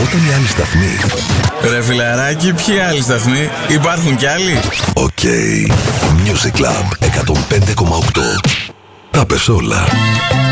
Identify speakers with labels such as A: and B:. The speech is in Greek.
A: ερχόταν η άλλη σταθμή.
B: Ρε φιλαράκι, ποιοι άλλοι σταθμοί? Υπάρχουν κι άλλοι?
A: Οκ. Music Club 105,8. Τα πες όλα.